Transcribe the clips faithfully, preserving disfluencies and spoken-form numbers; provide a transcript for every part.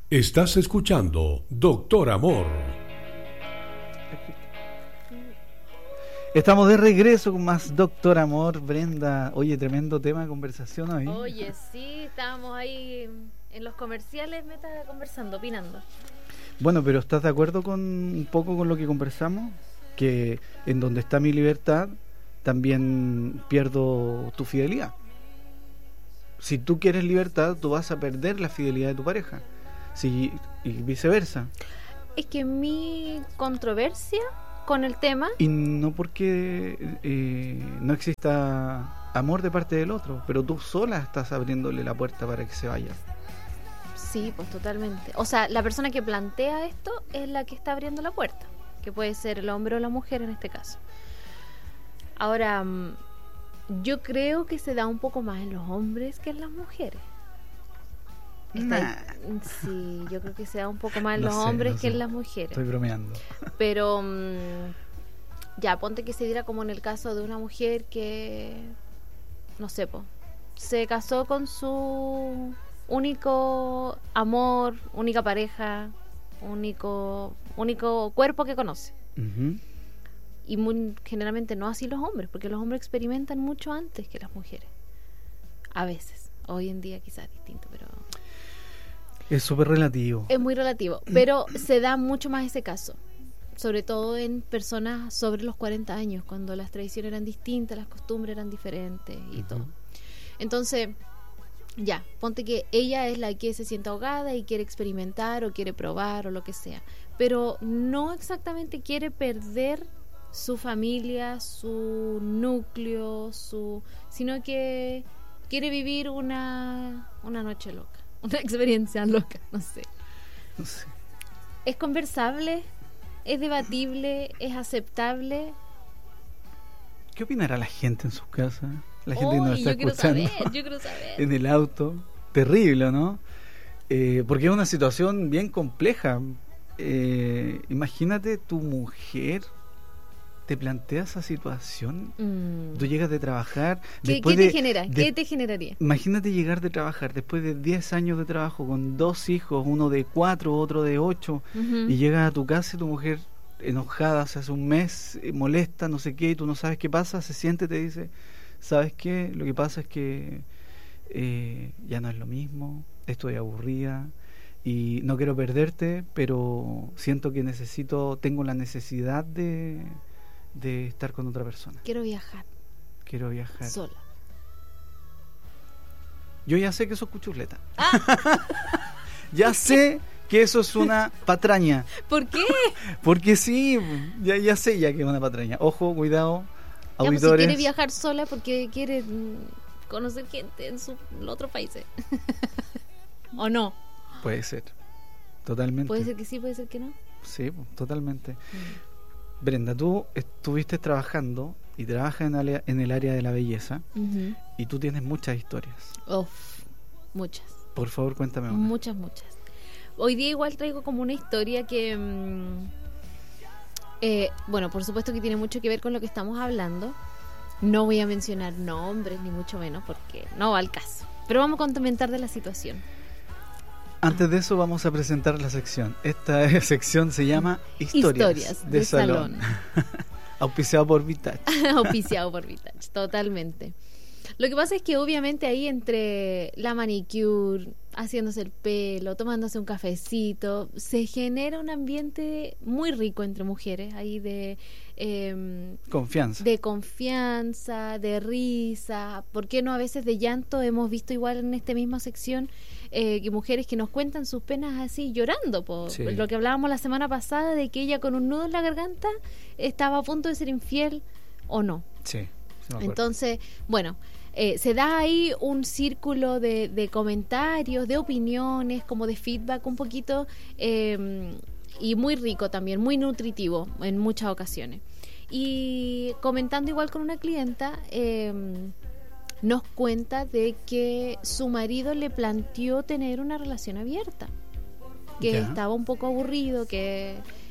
Estás escuchando Doctor Amor. Estamos de regreso con más Doctor Amor. Brenda, oye, tremendo tema de conversación hoy. Oye, sí, estábamos ahí en los comerciales, me estaba conversando, opinando. Bueno, pero ¿estás de acuerdo con un poco con lo que conversamos? Que en donde está mi libertad, también pierdo tu fidelidad. Si tú quieres libertad, tú vas a perder la fidelidad de tu pareja. Sí, y viceversa. Es que mi controversia con el tema... Y no porque eh, no exista amor de parte del otro, pero tú sola estás abriéndole la puerta para que se vaya. Sí, pues totalmente. O sea, la persona que plantea esto es la que está abriendo la puerta, que puede ser el hombre o la mujer en este caso. Ahora, yo creo que se da un poco más en los hombres que en las mujeres. Está, nah. Sí, yo creo que se da un poco más en no los sé, hombres no que sé. en las mujeres. Estoy bromeando. Pero mmm, ya, ponte que se diera como en el caso de una mujer que, no sé, po, se casó con su único amor, única pareja, único, único cuerpo que conoce. Uh-huh. Y muy, generalmente no así los hombres, porque los hombres experimentan mucho antes que las mujeres. A veces. Hoy en día quizás es distinto, pero... Es súper relativo. Es muy relativo, pero se da mucho más ese caso. Sobre todo en personas sobre los cuarenta años, cuando las tradiciones eran distintas, las costumbres eran diferentes y uh-huh. todo. Entonces, ya, ponte que ella es la que se siente ahogada y quiere experimentar o quiere probar o lo que sea. Pero no exactamente quiere perder su familia, su núcleo, su sino que quiere vivir una, una noche loca, una experiencia loca, no sé. No sé. ¿Es conversable? ¿Es debatible? ¿Es aceptable? ¿Qué opinará la gente en sus casas? La gente oh, que nos está yo escuchando quiero saber, yo quiero saber. en el auto. Terrible, ¿no? Eh, porque es una situación bien compleja. Eh, imagínate tu mujer te plantea esa situación, mm. tú llegas de trabajar... ¿Qué, ¿qué te de, genera? De, ¿Qué te generaría? Imagínate llegar de trabajar después de diez años de trabajo con dos hijos, uno de cuatro, otro de ocho, uh-huh. y llegas a tu casa y tu mujer enojada, se hace un mes, molesta, no sé qué, y tú no sabes qué pasa, se siente y te dice, ¿sabes qué? Lo que pasa es que eh, ya no es lo mismo, estoy aburrida y no quiero perderte, pero siento que necesito, tengo la necesidad de... de estar con otra persona. Quiero viajar. Quiero viajar. Sola. Yo ya sé que eso es cuchurleta. Ah. Ya sé que eso es una patraña. ¿Por qué? Porque sí, ya, ya sé ya que es una patraña. Ojo, cuidado, ya, auditores. Pues si quiere viajar sola porque quiere conocer gente en su en otros países. ¿O no? Puede ser. Totalmente. Puede ser que sí, puede ser que no. Sí, totalmente. Mm. Brenda, tú estuviste trabajando y trabajas en, ale- en el área de la belleza uh-huh. y tú tienes muchas historias. Uf, muchas. Por favor, cuéntame una. Muchas, muchas. Hoy día igual traigo como una historia que, mmm, eh, bueno, por supuesto que tiene mucho que ver con lo que estamos hablando. No voy a mencionar nombres, ni mucho menos, porque no va al caso. Pero vamos a comentar de la situación. Antes de eso vamos a presentar la sección. Esta sección se llama Historias, Historias de, de Salón. salón. Auspiciado por Vitach. Auspiciado por Vitach, totalmente. Lo que pasa es que obviamente ahí entre la manicure, haciéndose el pelo, tomándose un cafecito, se genera un ambiente muy rico entre mujeres, ahí de... Eh, confianza. De confianza, de risa, ¿por qué no a veces de llanto? Hemos visto igual en esta misma sección eh, que mujeres que nos cuentan sus penas así llorando, por sí. Lo que hablábamos la semana pasada de que ella con un nudo en la garganta estaba a punto de ser infiel o no. Sí. Entonces, bueno, eh, se da ahí un círculo de, de comentarios, de opiniones, como de feedback un poquito eh, y muy rico también, muy nutritivo en muchas ocasiones. Y comentando igual con una clienta, eh, nos cuenta de que su marido le planteó tener una relación abierta, que ya. Estaba un poco aburrido, que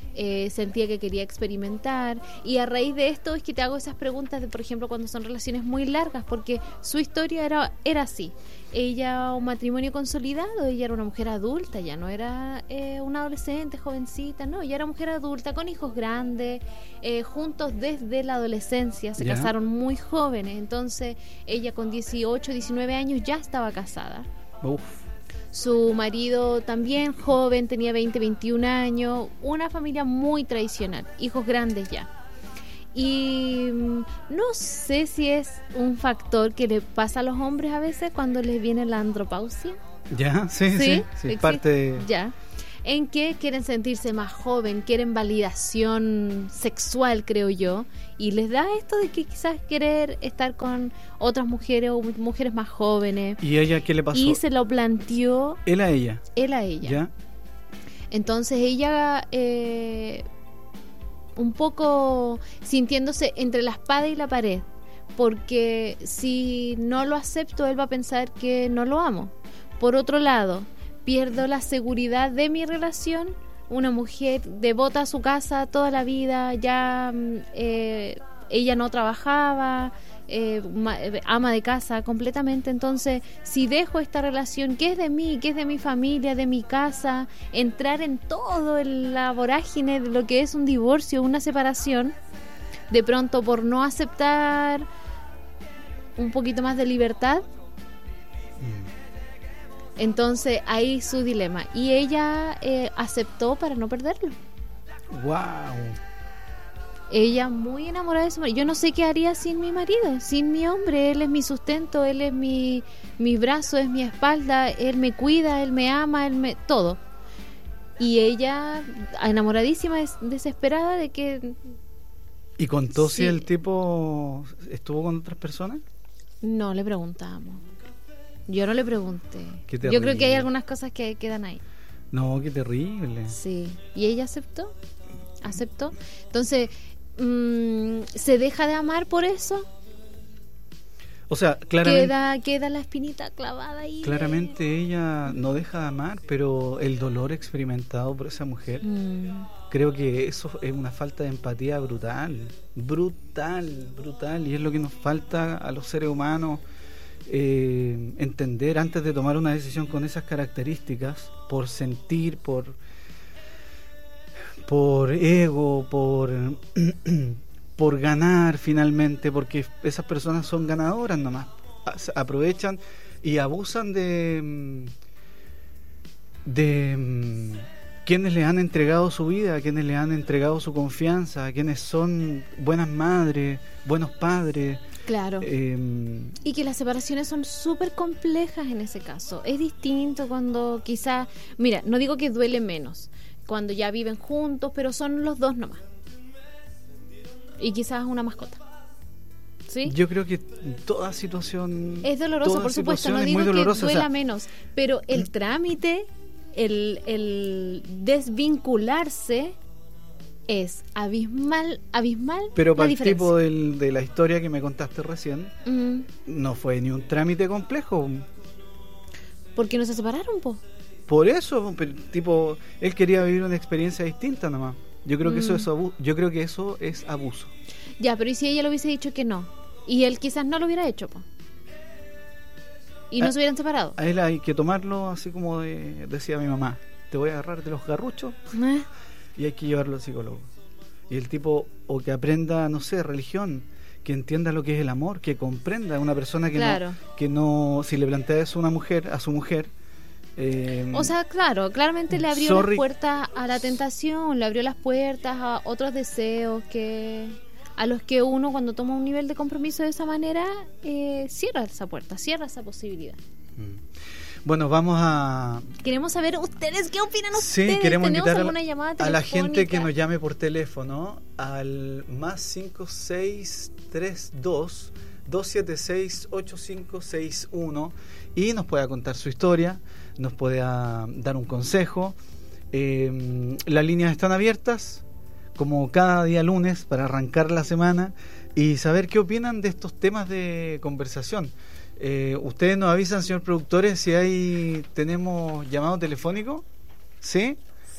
eh, sentía que quería experimentar, y a raíz de esto es que te hago esas preguntas de, por ejemplo, cuando son relaciones muy largas, porque su historia era, era así. Ella, un matrimonio consolidado, ella era una mujer adulta, ya no era eh, una adolescente, jovencita, no, ella era mujer adulta, con hijos grandes, eh, juntos desde la adolescencia, se ¿Ya? casaron muy jóvenes, entonces ella con dieciocho, diecinueve años ya estaba casada. Uf. Su marido también joven, tenía veinte, veintiún años, una familia muy tradicional, hijos grandes ya. Y mm, no sé si es un factor que le pasa a los hombres a veces cuando les viene la andropausia. Ya, sí, sí, sí, sí, existe, parte de... ya. En que quieren sentirse más joven, quieren validación sexual, creo yo, y les da esto de que quizás querer estar con otras mujeres o mujeres más jóvenes. ¿Y ella qué le pasó? Y se lo planteó Él a ella. él a ella. ¿Ya? Entonces ella, eh, un poco sintiéndose entre la espada y la pared, porque si no lo acepto, él va a pensar que no lo amo. Por otro lado, pierdo la seguridad de mi relación, una mujer devota a su casa toda la vida, ya eh, ella no trabajaba, eh, ama de casa completamente, entonces si dejo esta relación que es de mí, que es de mi familia, de mi casa, entrar en todo en la vorágine de lo que es un divorcio, una separación, de pronto por no aceptar un poquito más de libertad, entonces ahí su dilema, y ella eh, aceptó para no perderlo. Wow. Ella muy enamorada de su marido. Yo no sé qué haría sin mi marido, sin mi hombre. Él es mi sustento, él es mi, mi brazo, es mi espalda, él me cuida, él me ama, él me... todo. Y ella, enamoradísima, des- desesperada de que... ¿Y contó si Sí. el tipo estuvo con otras personas? No le preguntamos. Yo no le pregunté. Qué Yo creo que hay terrible. algunas cosas que quedan ahí. No, qué terrible. Sí. ¿Y ella aceptó? ¿Aceptó? Entonces, mmm, ¿se deja de amar por eso? O sea, claramente, Queda, queda la espinita clavada ahí. claramente ella no deja de amar, pero el dolor experimentado por esa mujer, Mm, creo que eso es una falta de empatía brutal, brutal, brutal, y es lo que nos falta a los seres humanos, eh, entender antes de tomar una decisión con esas características, por sentir, por por ego, por por ganar finalmente, porque esas personas son ganadoras nomás, aprovechan y abusan de de quienes le han entregado su vida, a quienes le han entregado su confianza, a quienes son buenas madres, buenos padres. claro. Eh, Y que las separaciones son súper complejas en ese caso. Es distinto cuando quizás, mira, no digo que duele menos, cuando ya viven juntos, pero son los dos nomás. Y quizás una mascota. ¿Sí? yo creo que toda situación Es doloroso, toda por supuesto, situación no es digo muy que dolorosa, duela o sea, menos, pero el trámite, el, el desvincularse es abismal, abismal pero la para el diferencia. tipo del, de la historia que me contaste recién, Mm, no fue ni un trámite complejo. ¿por qué no se separaron, po? Por eso, pero, tipo, él quería vivir una experiencia distinta nomás. Yo creo que eso Mm. es abuso. Yo creo que eso es abuso. Ya, pero ¿y si ella le hubiese dicho que no? Y él quizás no lo hubiera hecho, po. Y no Ah, se hubieran separado. A él hay que tomarlo así como de- decía mi mamá. Te voy a agarrar de los garruchos ¿Eh? y hay que llevarlo al psicólogo. Y el tipo, o que aprenda, no sé, religión, que entienda lo que es el amor, que comprenda a una persona que Claro. no, que no, si le plantea eso a una mujer, a su mujer, eh, O sea, claro, claramente le abrió Sorry. las puertas a la tentación, le abrió las puertas a otros deseos que a los que uno cuando toma un nivel de compromiso de esa manera eh, cierra esa puerta, cierra esa posibilidad. bueno, vamos a Queremos saber ustedes qué opinan Sí, ustedes. queremos ¿Tenemos invitar a alguna la, llamada a la gente que telefónica? nos llame por teléfono al más cinco seis tres dos, dos siete seis, ocho cinco seis uno y nos pueda contar su historia, nos pueda dar un consejo. Eh, las líneas están abiertas como cada día lunes para arrancar la semana y saber qué opinan de estos temas de conversación. Eh, ustedes nos avisan, señor productores, si hay tenemos llamado telefónico. ¿Sí?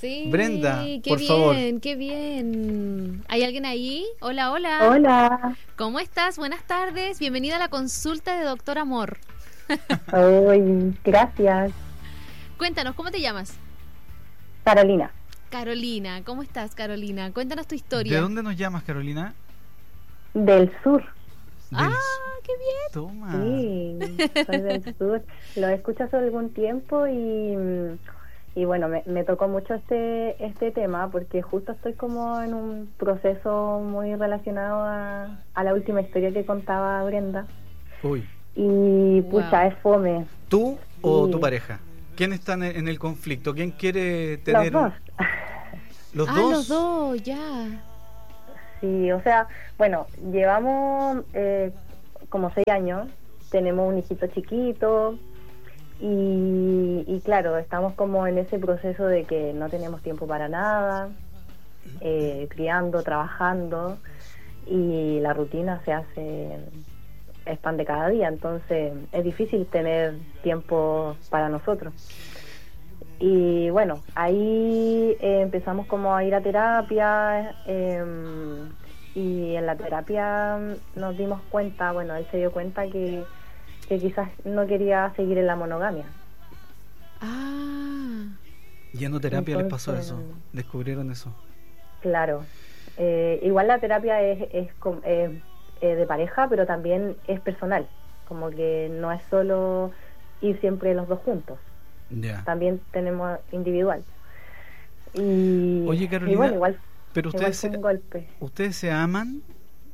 Sí, Brenda, qué por bien, favor. qué bien. ¿Hay alguien ahí? Hola, hola. Hola. ¿Cómo estás? Buenas tardes. Bienvenida a la consulta de Doctor Amor. Ay, gracias. Cuéntanos, ¿cómo te llamas? Carolina. Carolina, ¿cómo estás, Carolina? Cuéntanos tu historia. ¿De dónde nos llamas, Carolina? Del sur. Ah, Del- qué bien. Toma. Sí, soy del sur. Lo escucho hace algún tiempo y, y bueno, me, me tocó mucho este este tema porque justo estoy como en un proceso muy relacionado a, a la última historia que contaba Brenda. Uy, Y Wow. pucha, es fome. ¿tú o Sí. tu pareja? ¿Quién está en el, en el conflicto? ¿Quién quiere Los tener dos. ¿Los ah, dos? los dos, ya. Sí, o sea, bueno, llevamos eh, como seis años, tenemos un hijito chiquito y, y claro, estamos como en ese proceso de que no tenemos tiempo para nada, eh, criando, trabajando y la rutina se hace, es pan de cada día, entonces es difícil tener tiempo para nosotros. Y bueno, ahí eh, empezamos como a ir a terapia eh, y en la terapia nos dimos cuenta, bueno, él se dio cuenta que, que quizás no quería seguir en la monogamia. Ah, Yendo a terapia les pasó Entonces, eso, descubrieron eso. Claro, eh, igual la terapia es, es, com- es, eh, de pareja, pero también es personal, como que no es solo ir siempre los dos juntos. Ya. También tenemos individual. Y, Oye, y Carolina, bueno, igual, pero igual ustedes fue se, un golpe. ustedes se aman.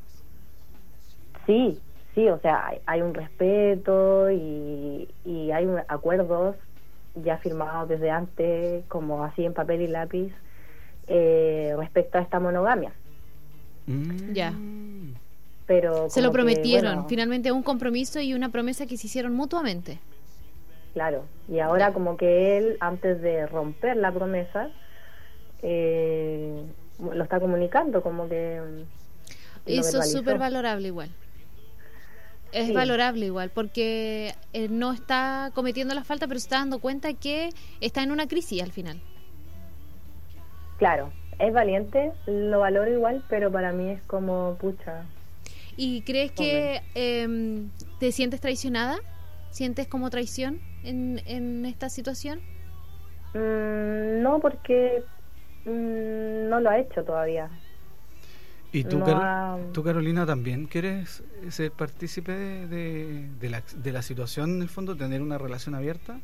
Sí, sí, o sea, hay, hay un respeto y, y hay un- acuerdos ya firmados desde antes, como así en papel y lápiz, eh, respecto a esta monogamia. Mm. Ya. Pero se lo como que, prometieron, bueno, finalmente un compromiso y una promesa que se hicieron mutuamente. claro, y ahora como que él, antes de romper la promesa, eh, lo está comunicando, como que mm, lo Eso es verbalizó. súper valorable igual. Es Sí. valorable igual, porque eh, no está cometiendo la falta, pero se está dando cuenta que está en una crisis al final. Claro, es valiente, lo valoro igual, pero para mí es como, pucha, ¿Y crees que eh, te sientes traicionada? ¿Sientes como traición en, en esta situación? mm, no, porque mm, no lo ha hecho todavía. ¿Y tú, No Caro- ha- tú, Carolina, también quieres ser partícipe de, de, de la, de la situación, en el fondo, tener una relación abierta?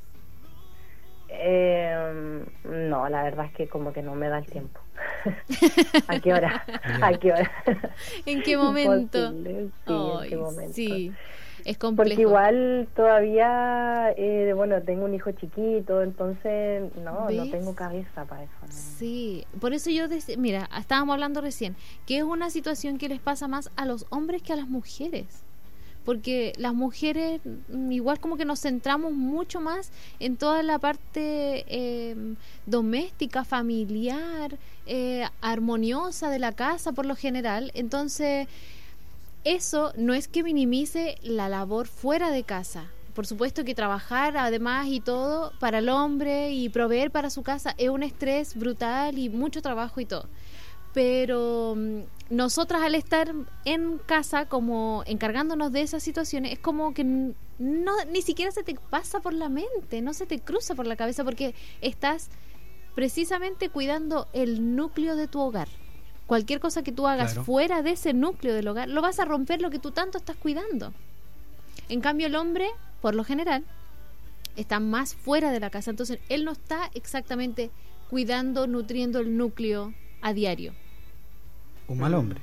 Eh, no, la verdad es que como que no me da el tiempo. ¿A qué hora? Ya. ¿A qué hora? ¿En qué momento? Imposible, sí, ¿en Ay, qué momento? sí, es complejo. Porque igual todavía, eh, bueno, tengo un hijo chiquito, entonces no, no ¿Ves? tengo cabeza para eso. ¿no? Sí, por eso yo, dec- mira, estábamos hablando recién, que es una situación que les pasa más a los hombres que a las mujeres. Porque las mujeres, mm, igual como que nos centramos mucho más en toda la parte eh, doméstica, familiar, eh, armoniosa de la casa por lo general. Entonces, eso no es que minimice la labor fuera de casa. Por supuesto que trabajar además y todo para el hombre y proveer para su casa es un estrés brutal y mucho trabajo y todo. Pero mm, nosotras al estar en casa como encargándonos de esas situaciones es como que n- no ni siquiera se te pasa por la mente, no se te cruza por la cabeza porque estás precisamente cuidando el núcleo de tu hogar. Cualquier cosa que tú hagas Claro. fuera de ese núcleo del hogar, lo vas a romper lo que tú tanto estás cuidando. En cambio el hombre, por lo general, está más fuera de la casa, entonces él no está exactamente cuidando, nutriendo el núcleo a diario. Un mal hombre.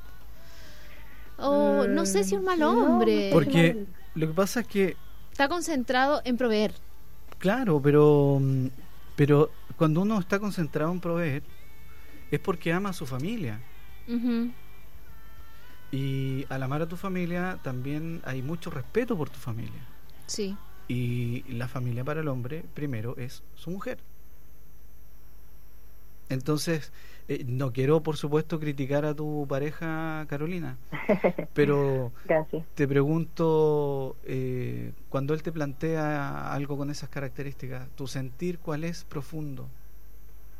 O no sé si un mal No, hombre. no sé Porque mal. lo que pasa es que, Está concentrado en proveer. claro, pero, mm, pero cuando uno está concentrado en proveer, es porque ama a su familia. Ujú. Y al amar a tu familia, también hay mucho respeto por tu familia. Sí. Y la familia para el hombre, primero, es su mujer. Entonces, eh, no quiero, por supuesto, criticar a tu pareja, Carolina, pero Gracias. te pregunto, eh, cuando él te plantea algo con esas características, ¿tu sentir cuál es profundo?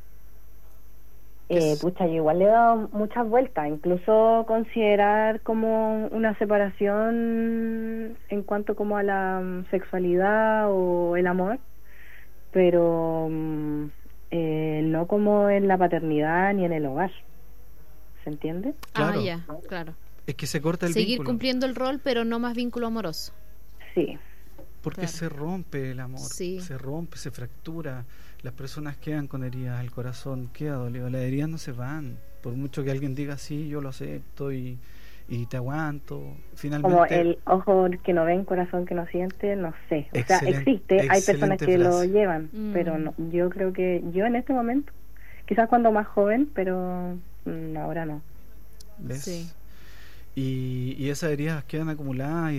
Eh, pucha, yo igual le he dado muchas vueltas, incluso considerar como una separación en cuanto como a la um, sexualidad o el amor, pero um, eh, no como en la paternidad ni en el hogar, ¿se entiende? Claro. Ah, ya, claro. Es que se corta el Seguir vínculo. cumpliendo el rol, pero no más vínculo amoroso. Sí. Porque Claro. se rompe el amor, Sí. se rompe, se fractura, las personas quedan con heridas, el corazón queda dolido, las heridas no se van, por mucho que alguien diga sí, yo lo acepto y, y te aguanto, finalmente... Como el ojo que no ven, corazón que no siente, no sé, o sea, Excelente- existe, hay personas excelente que lo frase. llevan, Mm. pero no, yo creo que yo en este momento, quizás cuando más joven, pero mm, ahora no. ¿Ves? Sí. Y, y esas heridas quedan acumuladas y